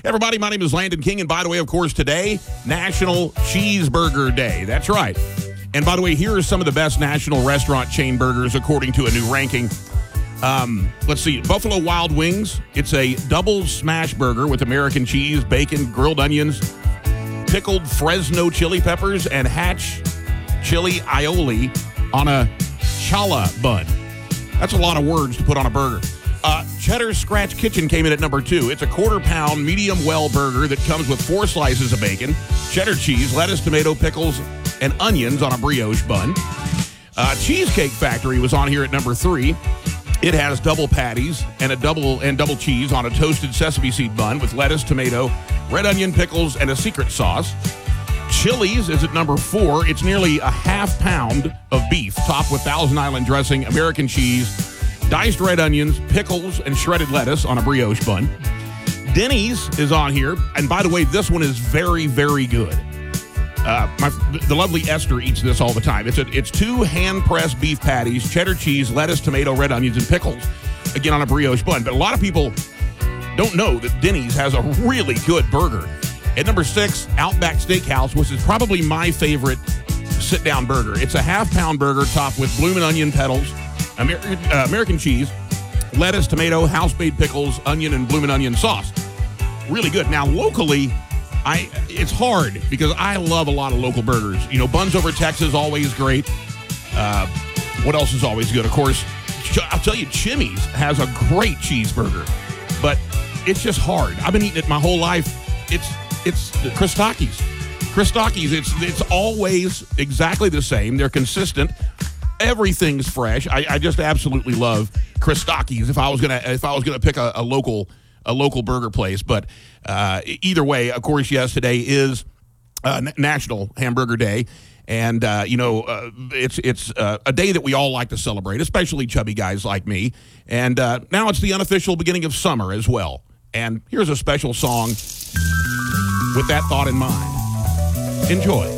Everybody, my name is Landon King, and by the way, of course, today, National Cheeseburger Day. That's right. And by the way, here are some of the best national restaurant chain burgers according to a new ranking. Let's see. Buffalo Wild Wings. It's a double smash burger with American cheese, bacon, grilled onions, pickled Fresno chili peppers, and Hatch chili aioli on a challah bun. That's a lot of words to put on a burger. Cheddar Scratch Kitchen came in at number 2. It's a quarter-pound, medium-well burger that comes with 4 slices of bacon, cheddar cheese, lettuce, tomato, pickles, and onions on a brioche bun. Cheesecake Factory was on here at number 3. It has double patties and double cheese on a toasted sesame seed bun with lettuce, tomato, red onion, pickles, and a secret sauce. Chili's is at number 4. It's nearly a half pound of beef topped with Thousand Island dressing, American cheese, diced red onions, pickles, and shredded lettuce on a brioche bun. Denny's is on here. And by the way, this one is very, very good. The lovely Esther eats this all the time. It's 2 hand-pressed beef patties, cheddar cheese, lettuce, tomato, red onions, and pickles, again, on a brioche bun. But a lot of people don't know that Denny's has a really good burger. At number 6, Outback Steakhouse, which is probably my favorite sit-down burger. It's a half-pound burger topped with bloomin' onion petals, American cheese, lettuce, tomato, house-made pickles, onion, and bloomin' onion sauce. Really good. Now, locally, it's hard because I love a lot of local burgers. You know, Buns Over Texas, always great. What else is always good? Of course, I'll tell you, Chimmy's has a great cheeseburger, but it's just hard. I've been eating it my whole life. It's Christakis. Christakis, it's always exactly the same. They're consistent. Everything's fresh. I just absolutely love Christakis. If I was gonna pick a local burger place, but either way, of course, yes, today is National Hamburger Day, and it's a day that we all like to celebrate, especially chubby guys like me. And now it's the unofficial beginning of summer as well. And here's a special song with that thought in mind. Enjoy.